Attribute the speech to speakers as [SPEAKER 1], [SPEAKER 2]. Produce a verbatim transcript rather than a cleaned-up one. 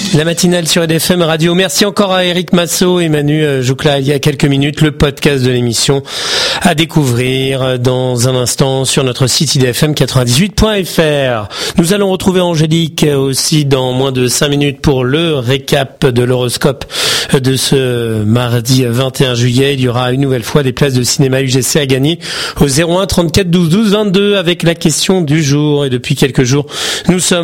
[SPEAKER 1] La matinale sur R D F M Radio. Merci encore à Eric Massot et Manu Joucla il y a quelques minutes. Le podcast de l'émission à découvrir dans un instant sur notre site I D F M quatre-vingt-dix-huit point F R. Nous allons retrouver Angélique aussi dans moins de cinq minutes pour le récap de l'horoscope de ce mardi vingt et un juillet. Il y aura une nouvelle fois des places de cinéma U G C à gagner au zéro un trente-quatre douze douze vingt-deux avec la question du jour. Et depuis quelques jours, nous sommes